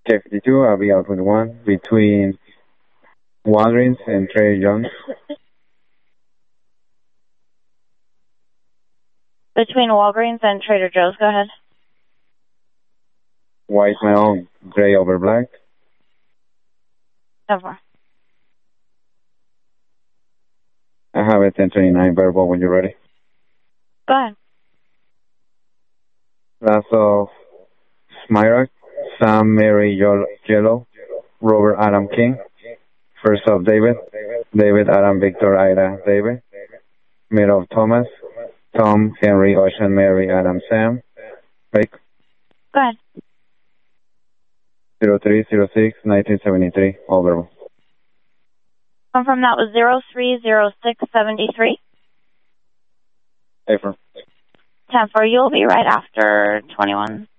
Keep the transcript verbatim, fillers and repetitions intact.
K fifty-two, I'll be out twenty-one between Walgreens and Trader Joe's. Between Walgreens and Trader Joe's, go ahead. White my own, gray over black. Over. I have a ten twenty-nine verbal when you're ready. Go ahead. Last of Smirnoff, Sam Mary Yellow, Robert Adam King. First of David, David Adam Victor Ida David. Middle of Thomas, Tom Henry Ocean Mary Adam Sam. Right? Go ahead. zero three zero six nineteen seventy-three, all verbal. Confirm that was zero three zero six seventy-three. Affirm. ten four, you'll be right after twenty-one.